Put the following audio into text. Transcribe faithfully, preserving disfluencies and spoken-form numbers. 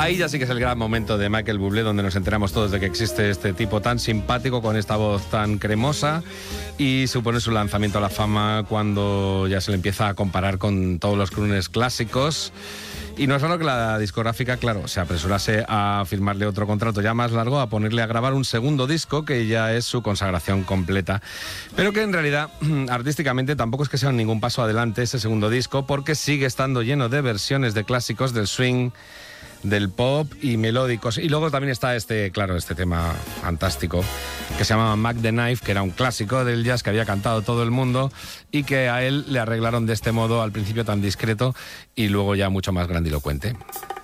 Ahí ya sí que es el gran momento de Michael Bublé, donde nos enteramos todos de que existe este tipo tan simpático, con esta voz tan cremosa, y supone su lanzamiento a la fama cuando ya se le empieza a comparar con todos los crooners clásicos. Y no es raro que la discográfica, claro, se apresurase a firmarle otro contrato ya más largo, a ponerle a grabar un segundo disco, que ya es su consagración completa. Pero que en realidad, artísticamente, tampoco es que sea ningún paso adelante ese segundo disco, porque sigue estando lleno de versiones de clásicos del swing, del pop y melódicos. Y luego también está este, claro, este tema fantástico que se llamaba Mac the Knife, que era un clásico del jazz que había cantado todo el mundo y que a él le arreglaron de este modo, al principio tan discreto y luego ya mucho más grandilocuente.